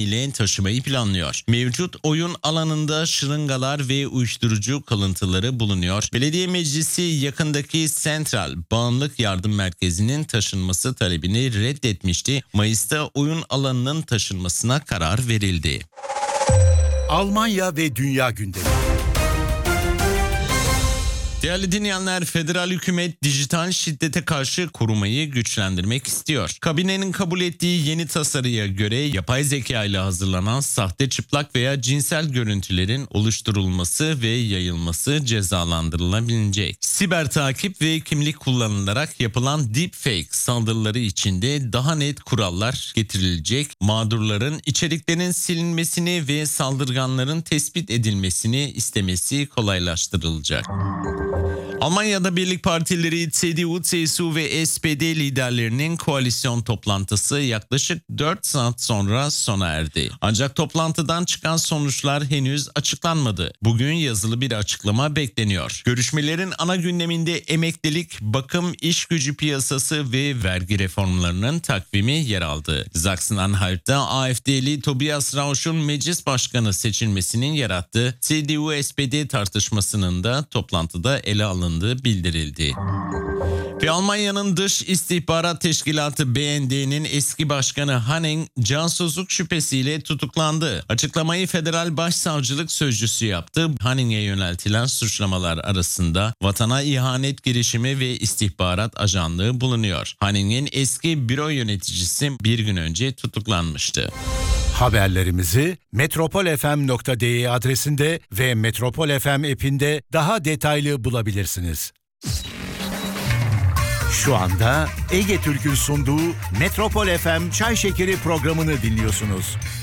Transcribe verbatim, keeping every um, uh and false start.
ile taşımayı planlıyor. Mevcut oyun alanında şırıngalar ve uyuşturucu kalıntıları bulunuyor. Belediye meclisi yakındaki Sentral Bağımlılık Yardım Merkezi'nin taşınması talebini reddetmişti. Mayıs'ta oyun alanının taşınmasına karar verildi. Almanya ve dünya gündemi. Değerli dinleyenler, federal hükümet dijital şiddete karşı korumayı güçlendirmek istiyor. Kabinenin kabul ettiği yeni tasarıya göre yapay zeka ile hazırlanan sahte çıplak veya cinsel görüntülerin oluşturulması ve yayılması cezalandırılabilecek. Siber takip ve kimlik kullanılarak yapılan deepfake saldırıları içinde daha net kurallar getirilecek. Mağdurların içeriklerin silinmesini ve saldırganların tespit edilmesini istemesi kolaylaştırılacak. Almanya'da birlik partileri C D U, C S U ve S P D liderlerinin koalisyon toplantısı yaklaşık dört saat sonra sona erdi. Ancak toplantıdan çıkan sonuçlar henüz açıklanmadı. Bugün yazılı bir açıklama bekleniyor. Görüşmelerin ana gündeminde emeklilik, bakım, iş gücü piyasası ve vergi reformlarının takvimi yer aldı. Sachsen-Anhalt'ta A F D'li Tobias Rausch'un meclis başkanı seçilmesinin yarattığı C D U S P D tartışmasının da toplantıda ele alındığı bildirildi. Ve Almanya'nın Dış İstihbarat Teşkilatı B N D'nin eski başkanı Hanning cansuzluk şüphesiyle tutuklandı. Açıklamayı Federal Başsavcılık Sözcüsü yaptı. Hanning'e yöneltilen suçlamalar arasında vatana ihanet girişimi ve istihbarat ajanlığı bulunuyor. Hanning'in eski büro yöneticisi bir gün önce tutuklanmıştı. Haberlerimizi metropol f m nokta d e adresinde ve Metropol F M app'inde daha detaylı bulabilirsiniz. Şu anda Ege Türk'ün sunduğu Metropol F M Çay Şekeri programını dinliyorsunuz.